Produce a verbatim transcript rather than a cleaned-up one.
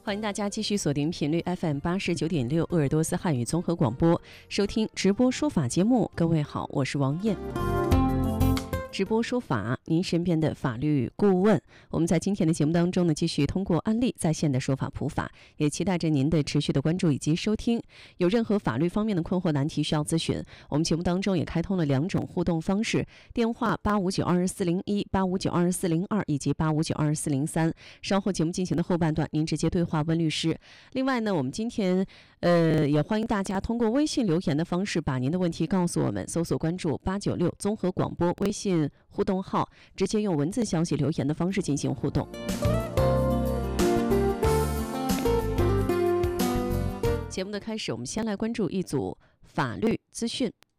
欢迎大家继续锁定频率 F M 八十九点六鄂尔多斯汉语综合广播，收听直播说法节目。各位好，我是王燕。直播说法，您身边的法律顾问。我们在今天的节目当中呢，继续通过案例在线的说法普法，也期待着您的持续的关注以及收听。有任何法律方面的困惑难题需要咨询，我们节目当中也开通了两种互动方式，电话八五九二四零一、八五九二四零二以及八五九二四零三。稍后节目进行的后半段，您直接对话温律师。另外呢，我们今天呃也欢迎大家通过微信留言的方式，把您的问题告诉我们，搜索关注八九六综合广播微信互动号，直接用文字消息留言的方式进行互动。节目的开始，我们先来关注一组法律资讯。